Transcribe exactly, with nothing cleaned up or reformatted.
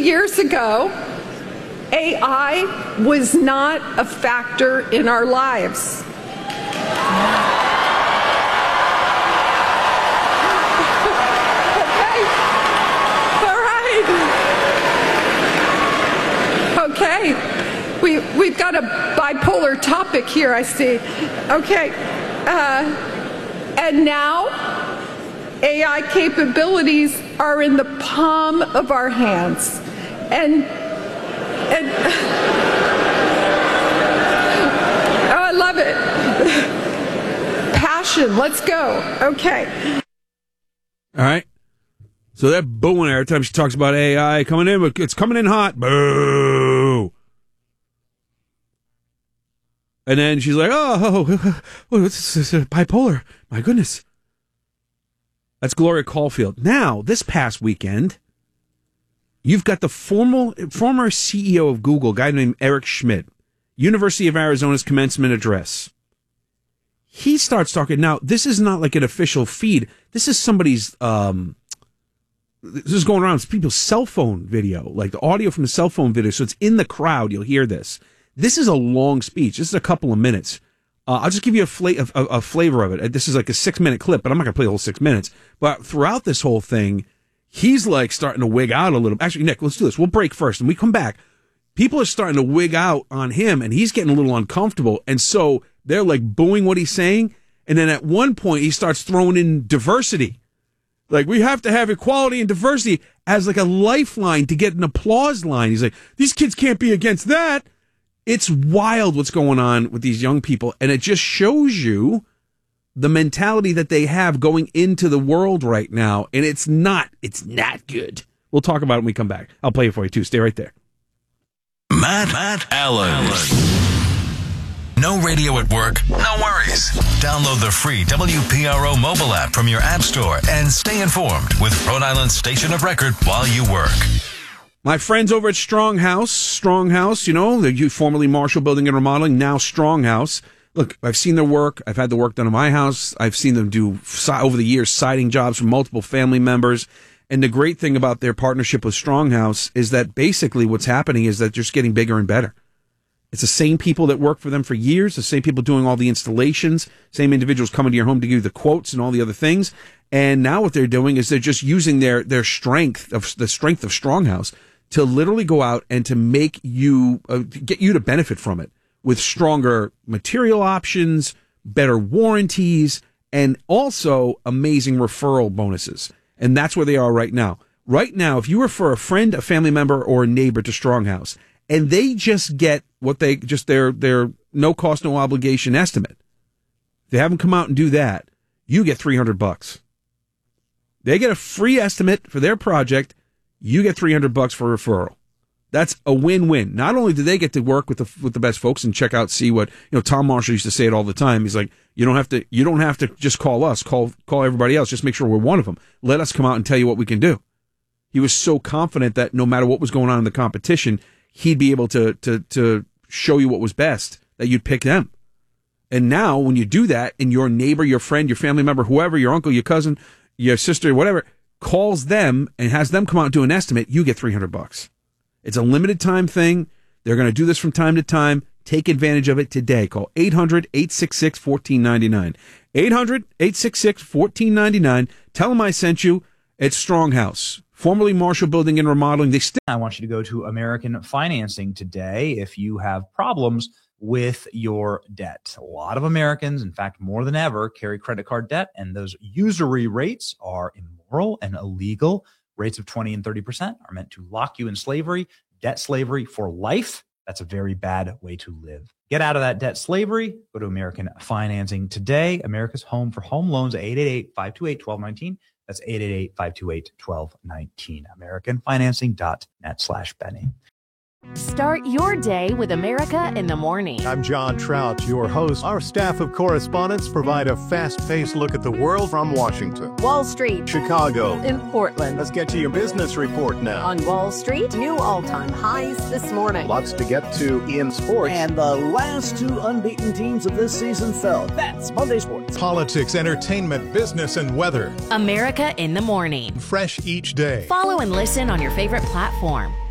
years ago, A I was not a factor in our lives. Okay. All right. Okay. We, we've got a bipolar topic here, I see. Okay. Uh, and now, A I capabilities are in the palm of our hands. And, and oh, I love it. Passion, let's go. Okay. All right. So they're booing her every time she talks about A I coming in. It's coming in hot. Boo. And then she's like, oh, oh, oh it's, it's, it's bipolar. My goodness. That's Gloria Caulfield. Now, this past weekend, you've got the formal, former C E O of Google, a guy named Eric Schmidt, University of Arizona's commencement address. He starts talking. Now, this is not like an official feed. This is somebody's, um, this is going around. It's people's cell phone video, like the audio from the cell phone video. So it's in the crowd. You'll hear this. This is a long speech. This is a couple of minutes. Uh, I'll just give you a, fla- a, a flavor of it. This is like a six-minute clip, but I'm not going to play the whole six minutes. But throughout this whole thing, he's like starting to wig out a little. Actually, Nick, let's do this. We'll break first, and we come back. People are starting to wig out on him, and he's getting a little uncomfortable. And so they're like booing what he's saying. And then at one point, he starts throwing in diversity. Like, we have to have equality and diversity as like a lifeline to get an applause line. He's like, these kids can't be against that. It's wild what's going on with these young people, and it just shows you the mentality that they have going into the world right now, and it's not, it's not good. We'll talk about it when we come back. I'll play it for you, too. Stay right there. Matt, Matt Allen. Allen. No radio at work? No worries. Download the free W P R O mobile app from your app store and stay informed with Rhode Island's station of record while you work. My friends over at Strong House, Strong House, you know, the formerly Marshall Building and Remodeling, now Strong House. Look, I've seen their work. I've had the work done in my house. I've seen them do, over the years, siding jobs for multiple family members. And the great thing about their partnership with Strong House is that basically what's happening is that they're just getting bigger and better. It's the same people that work for them for years, the same people doing all the installations, same individuals coming to your home to give you the quotes and all the other things. And now what they're doing is they're just using their, their strength, of the strength of Strong House, to literally go out and to make you, uh, get you to benefit from it with stronger material options, better warranties, and also amazing referral bonuses. And that's where they are right now. Right now, if you refer a friend, a family member, or a neighbor to Strong House, and they just get what they, just their, their no cost, no obligation estimate, they haven't come out and do that, you get three hundred bucks. They get a free estimate for their project. You get three hundred bucks for referral. That's a win-win. Not only do they get to work with the with the best folks and check out, see what, you know, Tom Marshall used to say it all the time. He's like, you don't have to, you don't have to just call us, call call everybody else. Just make sure we're one of them. Let us come out and tell you what we can do. He was so confident that no matter what was going on in the competition, he'd be able to to to show you what was best, that you'd pick them. And now when you do that, and your neighbor, your friend, your family member, whoever, your uncle, your cousin, your sister, whatever, calls them and has them come out and do an estimate, you get three hundred bucks. It's a limited time thing. They're going to do this from time to time. Take advantage of it today. Call eight hundred, eight six six, one four nine nine. eight hundred, eight six six, one four nine nine. Tell them I sent you. It's Strong House, formerly Marshall Building and Remodeling. They still. I want you to go to American Financing today if you have problems with your debt. A lot of Americans, in fact, more than ever, carry credit card debt, and those usury rates are immoral and illegal. Rates of twenty and thirty percent are meant to lock you in slavery, debt slavery for life. That's a very bad way to live. Get out of that debt slavery. Go to American Financing today. America's home for home loans, eight eight eight, five two eight, one two one nine. That's eight eight eight, five two eight, one two one nine. American Financing dot net slash Benny. Start your day with America in the Morning. I'm John Trout, your host. Our staff of correspondents provide a fast-paced look at the world from Washington, Wall Street, Chicago, in Portland. Let's get to your business report now. On Wall Street, new all-time highs this morning. Lots to get to in sports. And the last two unbeaten teams of this season fell. That's Monday Sports. Politics, entertainment, business, and weather. America in the Morning. Fresh each day. Follow and listen on your favorite platform.